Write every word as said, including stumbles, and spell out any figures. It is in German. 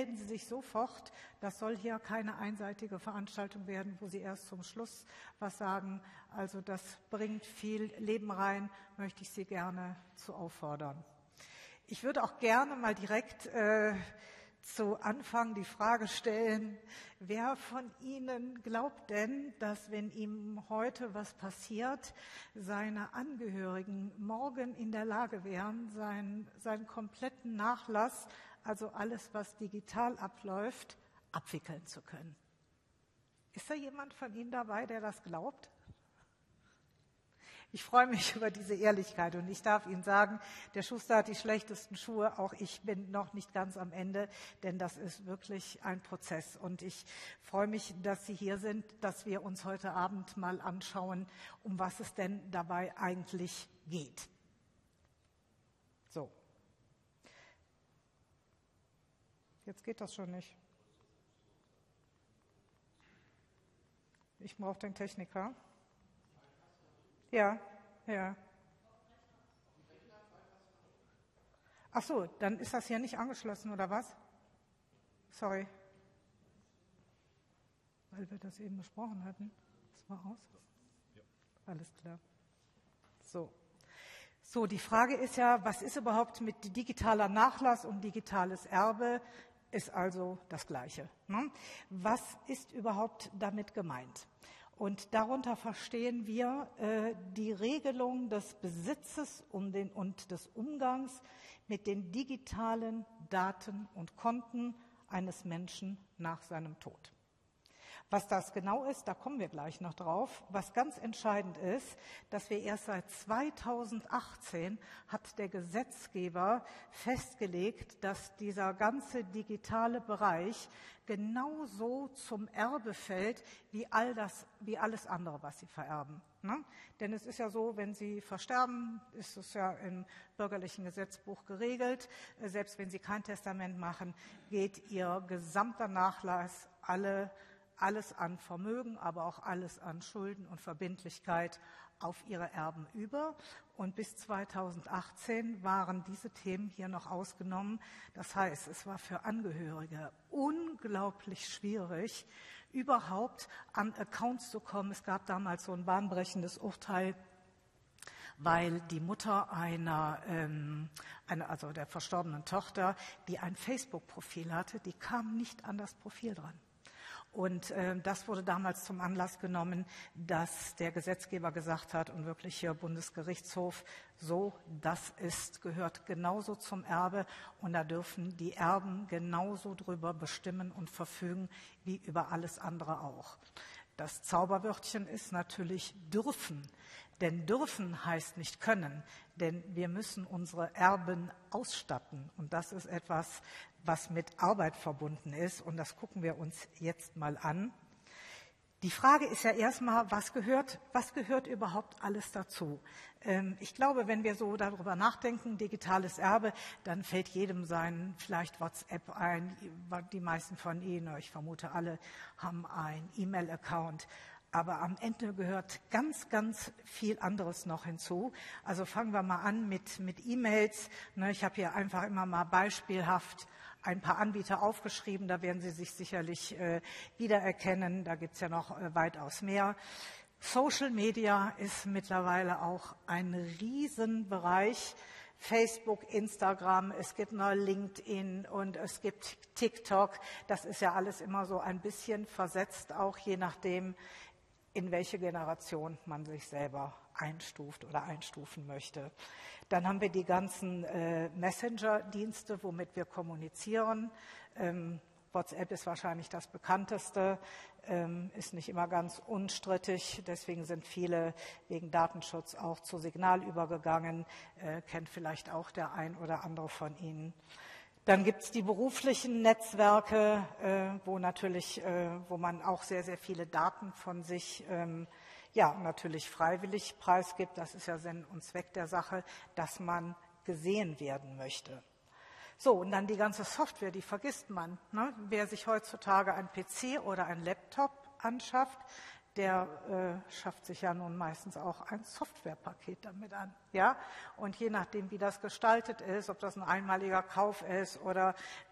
melden Sie sich sofort. Das soll hier keine einseitige Veranstaltung werden, wo Sie erst zum Schluss was sagen. Also das bringt viel Leben rein, möchte ich Sie gerne zu auffordern. Ich würde auch gerne mal direkt äh, zu Anfang die Frage stellen, wer von Ihnen glaubt denn, dass wenn ihm heute was passiert, seine Angehörigen morgen in der Lage wären, seinen, seinen kompletten Nachlass, also alles, was digital abläuft, abwickeln zu können? Ist da jemand von Ihnen dabei, der das glaubt? Ich freue mich über diese Ehrlichkeit und ich darf Ihnen sagen, der Schuster hat die schlechtesten Schuhe, auch ich bin noch nicht ganz am Ende, denn das ist wirklich ein Prozess. Und ich freue mich, dass Sie hier sind, dass wir uns heute Abend mal anschauen, um was es denn dabei eigentlich geht. So. Jetzt geht das schon nicht. Ich brauche den Techniker. Ja, ja. Ach so, dann ist das hier nicht angeschlossen, oder was? Sorry. Weil wir das eben besprochen hatten. Das war aus? Ja. Alles klar. So. So, die Frage ist ja, was ist überhaupt mit digitaler Nachlass und digitales Erbe? Ist also das Gleiche. Ne? Was ist überhaupt damit gemeint? Und darunter verstehen wir äh, die Regelung des Besitzes um den, und des Umgangs mit den digitalen Daten und Konten eines Menschen nach seinem Tod. Was das genau ist, da kommen wir gleich noch drauf. Was ganz entscheidend ist, dass wir erst seit zweitausendachtzehn hat der Gesetzgeber festgelegt, dass dieser ganze digitale Bereich genauso zum Erbe fällt, wie all das, wie alles andere, was Sie vererben. Ne? Denn es ist ja so, wenn Sie versterben, ist es ja im bürgerlichen Gesetzbuch geregelt. Selbst wenn Sie kein Testament machen, geht Ihr gesamter Nachlass, alle alles an Vermögen, aber auch alles an Schulden und Verbindlichkeit auf ihre Erben über. Und bis zweitausendachtzehn waren diese Themen hier noch ausgenommen. Das heißt, es war für Angehörige unglaublich schwierig, überhaupt an Accounts zu kommen. Es gab damals so ein bahnbrechendes Urteil, weil die Mutter einer, ähm, einer, also der verstorbenen Tochter, die ein Facebook-Profil hatte, die kam nicht an das Profil dran. Und äh, das wurde damals zum Anlass genommen, dass der Gesetzgeber gesagt hat und wirklich hier Bundesgerichtshof, so, das ist, gehört genauso zum Erbe und da dürfen die Erben genauso drüber bestimmen und verfügen wie über alles andere auch. Das Zauberwörtchen ist natürlich dürfen, denn dürfen heißt nicht können, denn wir müssen unsere Erben ausstatten und das ist etwas, was mit Arbeit verbunden ist und das gucken wir uns jetzt mal an. Die Frage ist ja erstmal, was gehört, was gehört überhaupt alles dazu? Ähm, ich glaube, wenn wir so darüber nachdenken, digitales Erbe, dann fällt jedem sein vielleicht WhatsApp ein. Die meisten von Ihnen, ich vermute alle, haben einen E-Mail-Account. Aber am Ende gehört ganz, ganz viel anderes noch hinzu. Also fangen wir mal an mit, mit E-Mails. Ich habe hier einfach immer mal beispielhaft ein paar Anbieter aufgeschrieben, da werden Sie sich sicherlich äh, wiedererkennen, da gibt es ja noch äh, weitaus mehr. Social Media ist mittlerweile auch ein Riesenbereich. Facebook, Instagram, es gibt noch LinkedIn und es gibt TikTok. Das ist ja alles immer so ein bisschen versetzt, auch je nachdem, in welche Generation man sich selber einstuft oder einstufen möchte. Dann haben wir die ganzen äh, Messenger-Dienste, womit wir kommunizieren. Ähm, WhatsApp ist wahrscheinlich das bekannteste, ähm, ist nicht immer ganz unstrittig. Deswegen sind viele wegen Datenschutz auch zu Signal übergegangen. Äh, kennt vielleicht auch der ein oder andere von Ihnen. Dann gibt es die beruflichen Netzwerke, äh, wo natürlich, äh, wo man auch sehr, sehr viele Daten von sich ähm, ja, natürlich freiwillig preisgibt. Das ist ja Sinn und Zweck der Sache, dass man gesehen werden möchte. So, und dann die ganze Software, die vergisst man. Ne? Wer sich heutzutage ein P C oder ein Laptop anschafft, der äh, schafft sich ja nun meistens auch ein Softwarepaket damit an. Ja? Und je nachdem, wie das gestaltet ist, ob das ein einmaliger Kauf ist oder